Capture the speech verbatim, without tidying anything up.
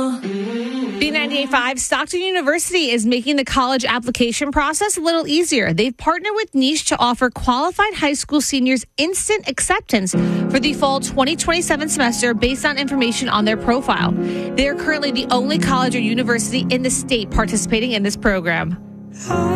B ninety-eight point five Stockton University is making the college application process a little easier. They've partnered with Niche to offer qualified high school seniors instant acceptance for the fall twenty twenty-seven semester based on information on their profile. They are currently the only college or university in the state participating in this program.